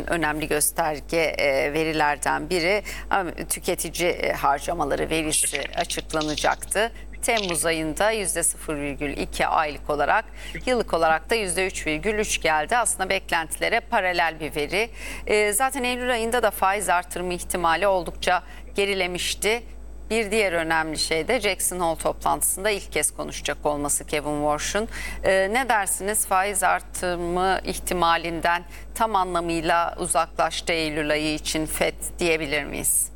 önemli gösterge verilerden biri tüketici harcamaları verisi açıklanacaktı. Temmuz ayında %0,2 aylık olarak, yıllık olarak da %3,3 geldi. Aslında beklentilere paralel bir veri. Zaten Eylül ayında da faiz artırma ihtimali oldukça gerilemişti. Bir diğer önemli şey de Jackson Hole toplantısında ilk kez konuşacak olması Kevin Warsh'un. Ne dersiniz, faiz artırımı ihtimalinden tam anlamıyla uzaklaştı Eylül ayı için FED diyebilir miyiz?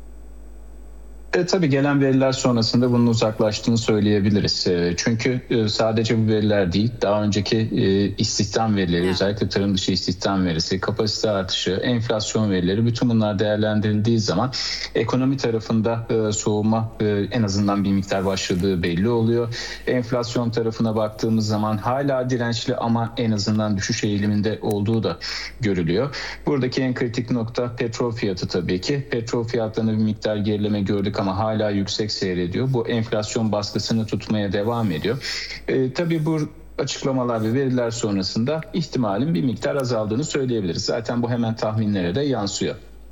Tabii gelen veriler sonrasında bunun uzaklaştığını söyleyebiliriz. Çünkü sadece bu veriler değil, daha önceki istihdam verileri, özellikle tarım dışı istihdam verisi, kapasite artışı, enflasyon verileri, bütün bunlar değerlendirildiği zaman ekonomi tarafında soğuma en azından bir miktar başladığı belli oluyor. Enflasyon tarafına baktığımız zaman hala dirençli ama en azından düşüş eğiliminde olduğu da görülüyor. Buradaki en kritik nokta petrol fiyatı tabii ki. Petrol fiyatlarında bir miktar gerileme gördük ama hala yüksek seyrediyor. Bu enflasyon baskısını tutmaya devam ediyor. Tabii bu açıklamalar ve veriler sonrasında ihtimalin bir miktar azaldığını söyleyebiliriz. Zaten bu hemen tahminlere de yansıyor.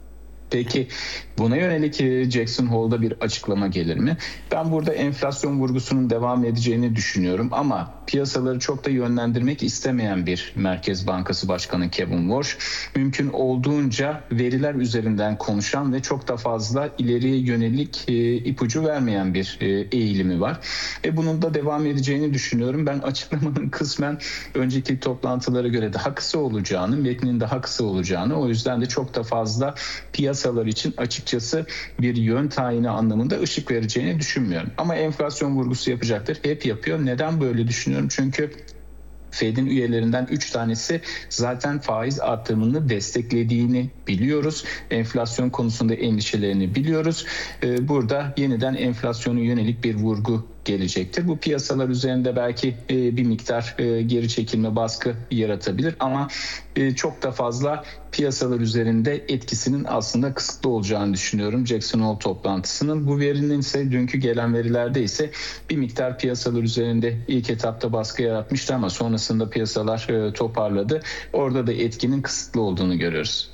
Peki buna yönelik Jackson Hole'da bir açıklama gelir mi? Ben burada enflasyon vurgusunun devam edeceğini düşünüyorum ama piyasaları çok da yönlendirmek istemeyen bir Merkez Bankası Başkanı Kevin Warsh, mümkün olduğunca veriler üzerinden konuşan ve çok da fazla ileriye yönelik ipucu vermeyen bir eğilimi var. Bunun da devam edeceğini düşünüyorum. Ben açıklamanın kısmen önceki toplantılara göre daha kısa olacağını, metnin daha kısa olacağını, o yüzden de çok da fazla piyasalar için açıkçası bir yön tayini anlamında ışık vereceğini düşünmüyorum. Ama enflasyon vurgusu yapacaktır. Hep yapıyor. Neden böyle düşünüyorum? Çünkü Fed'in üyelerinden 3 tanesi zaten faiz artırımını desteklediğini biliyoruz. Enflasyon konusunda endişelerini biliyoruz. Burada yeniden enflasyona yönelik bir vurgu gelecektir. Bu piyasalar üzerinde belki bir miktar geri çekilme, baskı yaratabilir ama çok da fazla piyasalar üzerinde etkisinin aslında kısıtlı olacağını düşünüyorum Jackson Hole toplantısının. Bu verinin ise dünkü gelen verilerde ise bir miktar piyasalar üzerinde ilk etapta baskı yaratmıştı ama sonrasında piyasalar toparladı. Orada da etkinin kısıtlı olduğunu görüyoruz.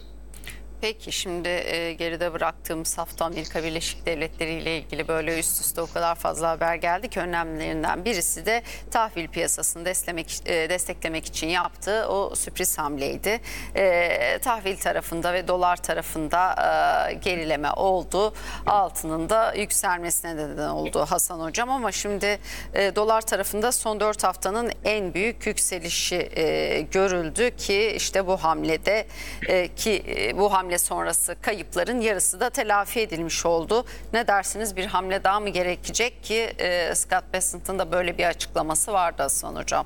Peki şimdi geride bıraktığımız hafta Amerika Birleşik Devletleri ile ilgili böyle üst üste o kadar fazla haber geldi ki önemlilerinden birisi de tahvil piyasasını desteklemek için yaptığı o sürpriz hamleydi. Tahvil tarafında ve dolar tarafında gerileme oldu. Altının da yükselmesine neden oldu Hasan Hocam ama şimdi dolar tarafında son 4 haftanın en büyük yükselişi görüldü ki işte bu hamlede bu hamle sonrası kayıpların yarısı da telafi edilmiş oldu. Ne dersiniz, bir hamle daha mı gerekecek ki Scott Bessent'ın da böyle bir açıklaması vardı Hasan Hocam?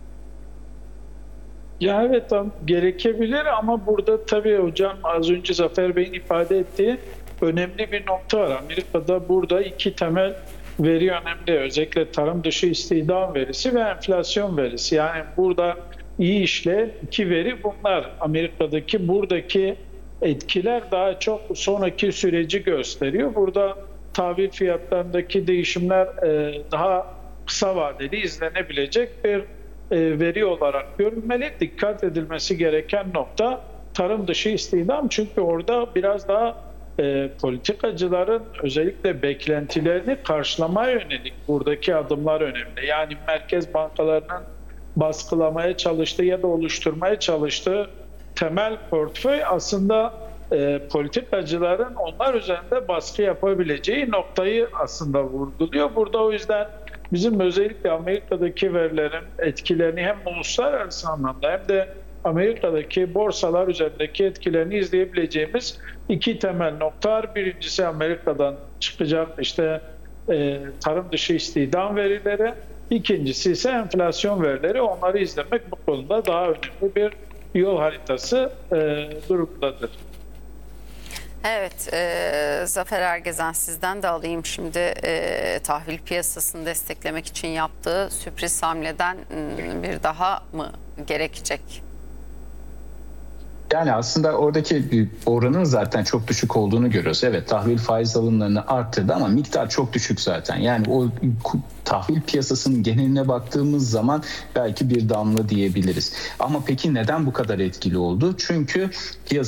Ya evet, gerekebilir ama burada tabii hocam az önce Zafer Bey'in ifade ettiği önemli bir nokta var. Amerika'da burada iki temel veri önemli. Özellikle tarım dışı istihdam verisi ve enflasyon verisi. Yani burada iyi işleyen iki veri bunlar. Amerika'daki buradaki etkiler daha çok sonraki süreci gösteriyor. Burada tahvil fiyatlarındaki değişimler daha kısa vadeli izlenebilecek bir veri olarak görülmeli. Dikkat edilmesi gereken nokta tarım dışı istihdam. Çünkü orada biraz daha politikacıların özellikle beklentilerini karşılamaya yönelik buradaki adımlar önemli. Yani merkez bankalarının baskılamaya çalıştığı ya da oluşturmaya çalıştığı temel portföy aslında politikacıların onlar üzerinde baskı yapabileceği noktayı aslında vurguluyor. Burada o yüzden bizim özellikle Amerika'daki verilerin etkilerini hem uluslararası anlamda hem de Amerika'daki borsalar üzerindeki etkilerini izleyebileceğimiz iki temel nokta var. Birincisi Amerika'dan çıkacak işte tarım dışı istihdam verileri. İkincisi ise enflasyon verileri. Onları izlemek bu konuda daha önemli bir yol haritası durumundadır. Evet, Zafer Ergezen sizden de alayım şimdi tahvil piyasasını desteklemek için yaptığı sürpriz hamleden bir daha mı gerekecek? Yani aslında oradaki oranın zaten çok düşük olduğunu görüyoruz. Evet, tahvil faiz alımlarını arttırdı ama miktar çok düşük zaten. Yani o tahvil piyasasının geneline baktığımız zaman belki bir damla diyebiliriz. Ama peki neden bu kadar etkili oldu? Çünkü piyasa